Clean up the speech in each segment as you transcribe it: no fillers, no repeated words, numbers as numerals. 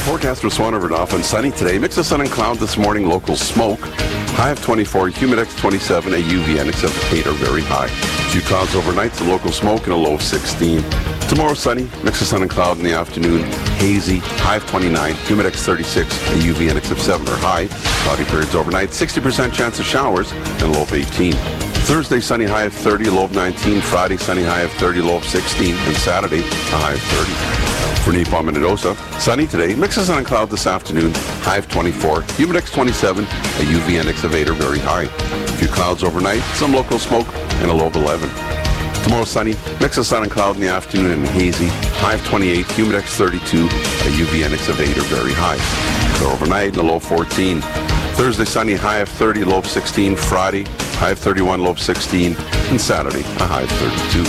Forecast for Swan River often sunny today. Mix of sun and cloud this morning. Local smoke. High of 24. Humidex 27. A UV index of 8 or very high. Few clouds overnight. Some local smoke and a low of 16. Tomorrow sunny. Mix of sun and cloud in the afternoon. Hazy. High of 29. Humidex 36. A UV index of 7 or high. Cloudy periods overnight. 60% chance of showers and a low of 18. Thursday, sunny, high of 30, low of 19. Friday, sunny, high of 30, low of 16. And Saturday, a high of 30. For Neepawa, Minnedosa, sunny today. Mix of sun and cloud this afternoon. High of 24. Humidex 27. A UV index of 8 or very high. A few clouds overnight. Some local smoke and a low of 11. Tomorrow, sunny. Mix of sun and cloud in the afternoon and hazy. High of 28. Humidex 32. A UV index of 8 or very high. So overnight, a low of 14. Thursday, sunny, high of 30, low of 16. Friday, high of 31, low of 16. And Saturday, a high of 32.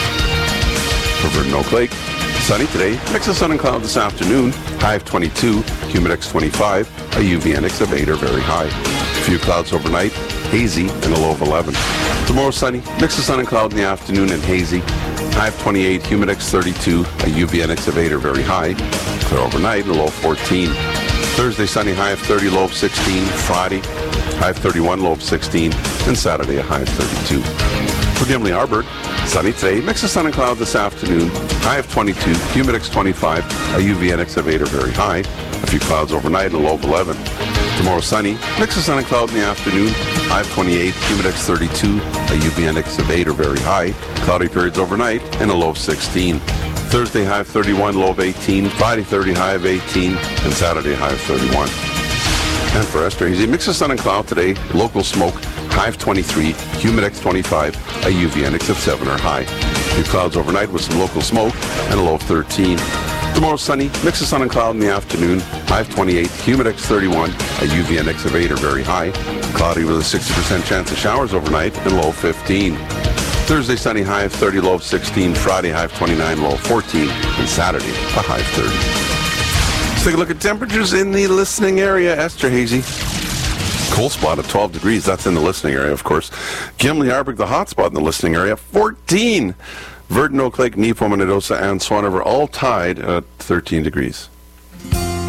For Verdon Oak Lake, sunny today. Mix of sun and cloud this afternoon. High of 22, Humidex 25. A UV index of 8 or very high. A few clouds overnight, hazy, and a low of 11. Tomorrow, sunny. Mix of sun and cloud in the afternoon and hazy. High of 28, Humidex 32. A UV index of 8 or very high. Clear overnight and a low of 14. Thursday, sunny, high of 30, low of 16. Friday, high of 31, low of 16. And Saturday, a high of 32. For Gimli Harbor, sunny today. Mix of sun and cloud this afternoon. High of 22, Humidex 25. A UV index of 8 or very high. A few clouds overnight and a low of 11. Tomorrow, sunny. Mix of sun and cloud in the afternoon. High of 28, Humidex 32. A UV index of 8 or very high. Cloudy periods overnight and a low of 16. Thursday, high of 31, low of 18. Friday, 30, high of 18. And Saturday, high of 31. And for Esterhazy, mix of sun and cloud today. Local smoke, high of 23. Humidex 25. A UV index of 7 or high. Few clouds overnight with some local smoke and a low of 13. Tomorrow, sunny. Mix of sun and cloud in the afternoon. High of 28. Humidex 31. A UV index of 8 or very high. Cloudy with a 60% chance of showers overnight and low of 15. Thursday, sunny, high of 30, low of 16. Friday, high of 29, low of 14. And Saturday, a high of 30. Let's take a look at temperatures in the listening area. Esterhazy. Cold spot at 12 degrees. That's in the listening area, of course. Gimli Harbor, the hot spot in the listening area, 14. Verdon, Oak Lake, Neepawa, Minnedosa, and Swan River all tied at 13 degrees.